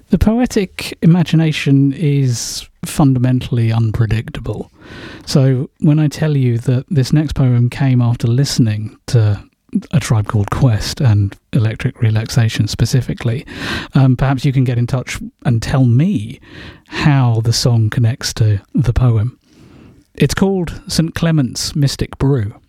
The poetic imagination is fundamentally unpredictable. So when I tell you that this next poem came after listening to A Tribe Called Quest and Electric Relaxation specifically, perhaps you can get in touch and tell me how the song connects to the poem. It's called St. Clement's Mystic Brew.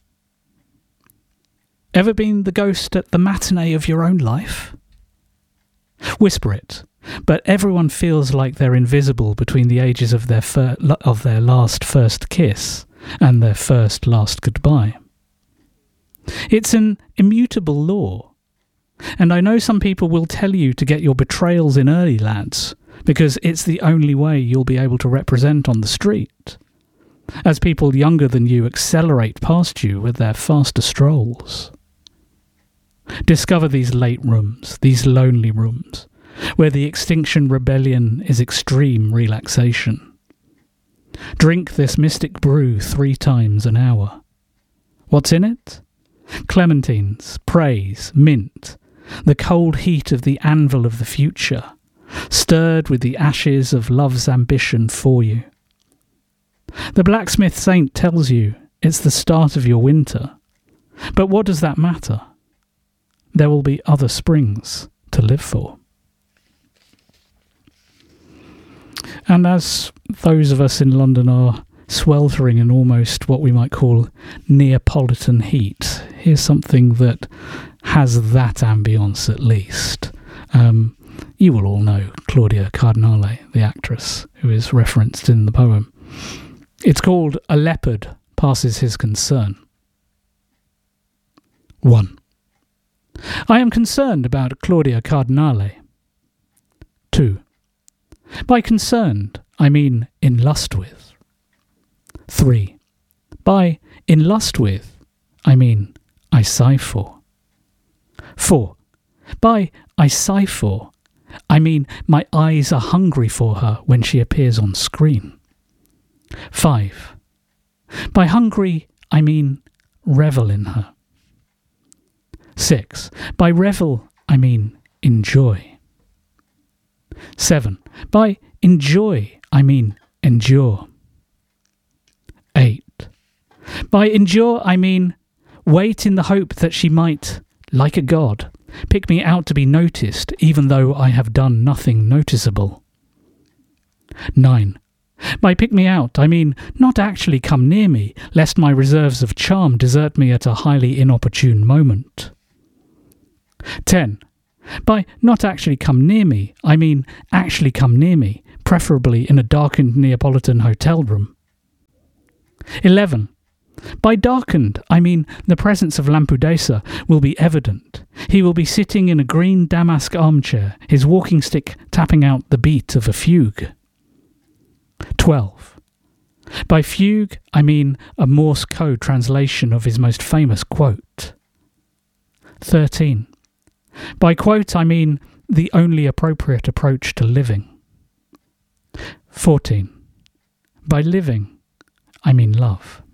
Ever been the ghost at the matinee of your own life? Whisper it, but everyone feels like they're invisible between the ages of their last first kiss and their first last goodbye. It's an immutable law, and I know some people will tell you to get your betrayals in early, lads, because it's the only way you'll be able to represent on the street, as people younger than you accelerate past you with their faster strolls. Discover these late rooms, these lonely rooms, where the extinction rebellion is extreme relaxation. Drink this mystic brew 3 times an hour. What's in it? Clementines, praise, mint, the cold heat of the anvil of the future, stirred with the ashes of love's ambition for you. The blacksmith saint tells you it's the start of your winter, but what does that matter? There will be other springs to live for. And as those of us in London are sweltering in almost what we might call Neapolitan heat, here's something that has that ambience at least. You will all know Claudia Cardinale, the actress who is referenced in the poem. It's called A Leopard Passes His Concern. 1. I am concerned about Claudia Cardinale. 2. By concerned, I mean in lust with. 3. By in lust with, I mean I sigh for. 4. By I sigh for, I mean my eyes are hungry for her when she appears on screen. 5. By hungry, I mean revel in her. 6. By revel, I mean enjoy. 7. By enjoy, I mean endure. 8. By endure, I mean wait in the hope that she might, like a god, pick me out to be noticed even though I have done nothing noticeable. 9. By pick me out, I mean not actually come near me, lest my reserves of charm desert me at a highly inopportune moment. 10. By not actually come near me, I mean actually come near me, preferably in a darkened Neapolitan hotel room. 11. By darkened, I mean the presence of Lampudesa will be evident. He will be sitting in a green damask armchair, his walking stick tapping out the beat of a fugue. 12. By fugue, I mean a Morse code translation of his most famous quote. 13. By quote, I mean the only appropriate approach to living. 14. By living, I mean love.